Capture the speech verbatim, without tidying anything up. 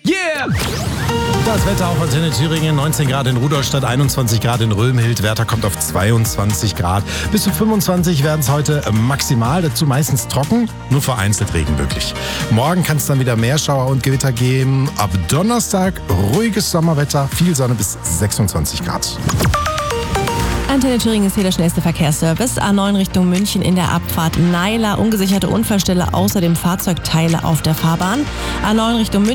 Yeah! Das Wetter auf Antenne Thüringen, neunzehn Grad in Rudolstadt, einundzwanzig Grad in Römhild. Werther kommt auf zweiundzwanzig Grad. Bis zu fünfundzwanzig werden es heute maximal, dazu meistens trocken, nur vereinzelt Regen möglich. Morgen kann es dann wieder mehr Schauer und Gewitter geben. Ab Donnerstag ruhiges Sommerwetter, viel Sonne bis sechsundzwanzig Grad. Antenne Thüringen ist hier der schnellste Verkehrsservice. A neun Richtung München in der Abfahrt Naila. Ungesicherte Unfallstelle, außerdem Fahrzeugteile auf der Fahrbahn. A neun Richtung München.